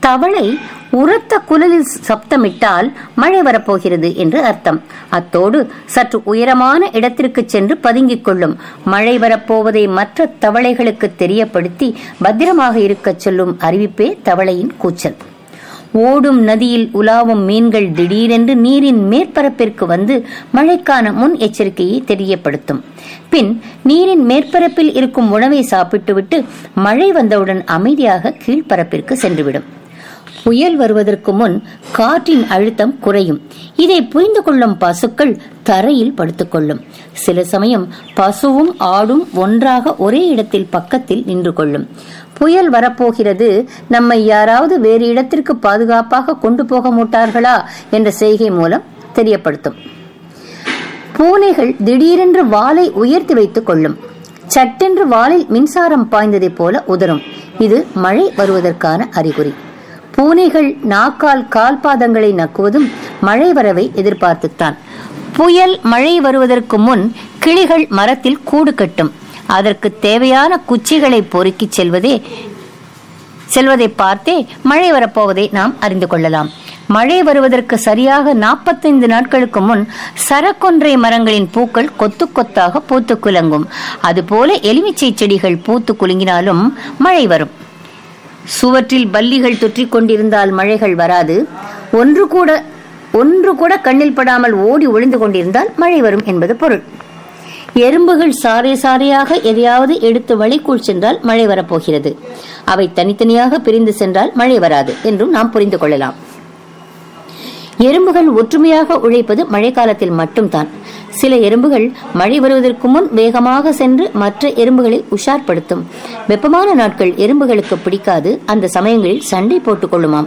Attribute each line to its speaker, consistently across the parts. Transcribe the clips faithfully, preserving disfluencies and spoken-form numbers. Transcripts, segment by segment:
Speaker 1: தவளை உரத்த குரலில் சப்தமிட்டால் மழை வரப்போகிறது என்று அர்த்தம். அத்தோடு சற்று உயரமான இடத்திற்கு சென்று பதுங்கிக் கொள்ளும். மழை வரப்போவதை மற்ற தவளைகளுக்கு தெரியப்படுத்தி பத்திரமாக இருக்கச் சொல்லும் அறிவிப்பே தவளையின் கூச்சல். ஓடும் நதியில் உலாவும் மீன்கள் திடீரென்று நீரின் மேற்பரப்பிற்கு வந்து மழைக்கான முன் எச்சரிக்கையை தெரியப்படுத்தும். பின் நீரின் மேற்பரப்பில் இருக்கும் உணவை சாப்பிட்டுவிட்டு மழை வந்தவுடன் அமைதியாக கீழ்பரப்பிற்கு சென்றுவிடும். புயல் வருவதற்கு முன் காற்றின் அழுத்தம் குறையும். இதை புரிந்து கொள்ளும் பசுக்கள் தரையில் படுத்துக்கொள்ளும். சில சமயம் பசுவும் ஆடும் ஒன்றாக ஒரே இடத்தில் பக்கத்தில் நின்று கொள்ளும். புயல் வரப்போகிறது, நம்மை யாராவது வேறு இடத்திற்கு பாதுகாப்பாக கொண்டு போக மாட்டார்களா என்ற செய்கை மூலம் தெரியப்படுத்தும். பூனைகள் திடீரென்று வாலை உயர்த்தி வைத்துக் கொள்ளும். சட்டென்று வாலில் மின்சாரம் பாய்ந்ததை போல உதரும். இது மழை வருவதற்கான அறிகுறி. பூனைகள் நாக்கால் கால்பாதங்களை நக்குவதும் மழை வரவை எதிர்பார்த்துத்தான். புயல் மழை வருவதற்கு முன் கிளிகள் மரத்தில் கூடு கட்டும். அதற்கு தேவையான குச்சிகளை பொறுக்கி செல்வதே செல்வதை பார்த்தே மழை வரப்போவதை நாம் அறிந்து கொள்ளலாம். மழை வருவதற்கு சரியாக நாற்பத்தைந்து நாட்களுக்கு முன் சரக்கொன்றை மரங்களின் பூக்கள் கொத்து கொத்தாக பூத்து குலுங்கும். அதுபோல எலுமிச்சை செடிகள் பூத்து குலுங்கினாலும் மழை வரும். சுவற்றில் பல்லிகள் தொற்றிக் கொண்டிருந்தால் மழைகள் வராது. ஒன்று கூட ஒன்று கூட கண்ணில் படாமல் ஓடி ஒளிந்து கொண்டிருந்தால் மழை வரும் என்பது பொருள். எறும்புகள் சாறை சாறையாக எதையாவது எடுத்து வழிக்குள் சென்றால் மழை வரப்போகிறது. அவை தனித்தனியாக பிரிந்து சென்றால் மழை வராது என்றும் நாம் புரிந்து கொள்ளலாம். எறும்புகள் ஒற்றுமையாக உழைப்பது மழைக்காலத்தில் மட்டும்தான். சில எறும்புகள் மழை வருவதற்கு முன் வேகமாக சென்று மற்ற எறும்புகளை உஷார்படுத்தும். வெப்பமான நாட்கள் எறும்புகளுக்கு பிடிக்காது. அந்த சமயங்களில் சண்டை போட்டுக் கொள்ளுமாம்.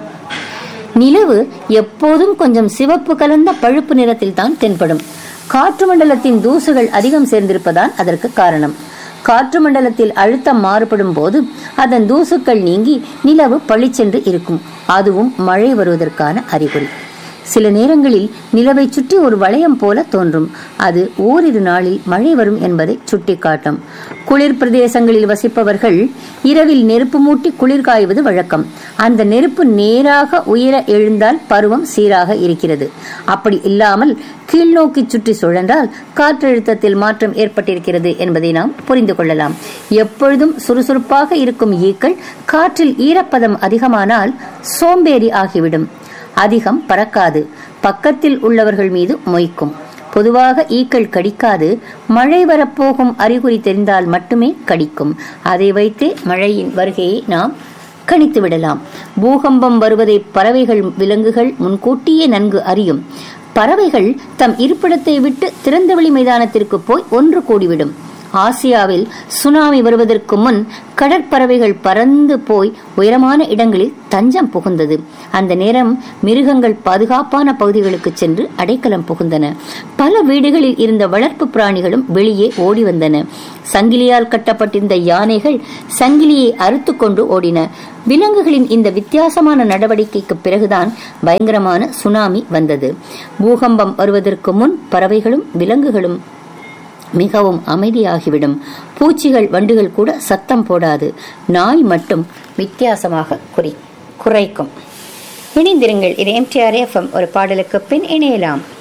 Speaker 1: நிலவு எப்போதும் கொஞ்சம் சிவப்பு கலந்த பழுப்பு நிறத்தில் தான் தென்படும். காற்று மண்டலத்தின் தூசுகள் அதிகம் சேர்ந்திருப்பதான் அதற்கு காரணம். காற்று மண்டலத்தில் அழுத்தம் மாறுபடும் போது அதன் தூசுக்கள் நீங்கி நிலவு பளிச்சென்று இருக்கும். அதுவும் மழை வருவதற்கான அறிகுறி. சில நேரங்களில் நிலவை சுற்றி ஒரு வளையம் போல தோன்றும். அது ஓரிரு நாளில் மழை வரும் என்பதை சுட்டிக்காட்டும். குளிர் பிரதேசங்களில் வசிப்பவர்கள் இரவில் நெருப்பு மூட்டி குளிர் காய்வது வழக்கம். அந்த நெருப்பு நேராக உயர எழுந்தால் பருவம் சீராக இருக்கிறது. அப்படி இல்லாமல் கீழ்நோக்கி சுற்றி சுழன்றால் காற்றழுத்தத்தில் மாற்றம் ஏற்பட்டிருக்கிறது என்பதை நாம் புரிந்து கொள்ளலாம். எப்பொழுதும் சுறுசுறுப்பாக இருக்கும் ஈக்கள் காற்றில் ஈரப்பதம் அதிகமானால் சோம்பேறி ஆகிவிடும். அதிகம் பறக்காது. பக்கத்தில் உள்ளவர்கள் மீது மொய்க்கும். பொதுவாக ஈக்கள் கடிக்காது. மழை வரப்போகும் அறிகுறி தெரிந்தால் மட்டுமே கடிக்கும். அதை வைத்தே மழையின் வருகையை நாம் கணித்து விடலாம். பூகம்பம் வருவதை பறவைகள் விலங்குகள் முன்கூட்டியே நன்கு அறியும். பறவைகள் தம் இருப்பிடத்தை விட்டு திறந்தவெளி மைதானத்திற்கு போய் ஒன்று கூடிவிடும். ஆசியாவில் சுனாமி வருவதற்கு முன் கடற்பறவைகள் பறந்து போய் உயரமான இடங்களில் தஞ்சம் புகுந்தது. அந்த நேரம் மிருகங்கள் பாதுகாப்பான பகுதிகளுக்கு சென்று அடைக்கலம் புகுந்தன. பல வீடுகளில் இருந்த வளர்ப்பு பிராணிகளும் வெளியே ஓடி வந்தன. சங்கிலியால் கட்டப்பட்டிருந்த யானைகள் சங்கிலியை அறுத்து கொண்டு ஓடின. விலங்குகளின் இந்த வித்தியாசமான நடவடிக்கைக்கு பிறகுதான் பயங்கரமான சுனாமி வந்தது. பூகம்பம் வருவதற்கு முன் பறவைகளும் விலங்குகளும் மிகவும் அமைதியாகிவிடும். பூச்சிகள் வண்டுகள் கூட சத்தம் போடாது. நாய் மட்டும் வித்தியாசமாக குறி குறைக்கும். இணைந்திருங்கள். இது எம்டிஆர் எஃப்எம். ஒரு பாடலுக்கு பின் இணையலாம்.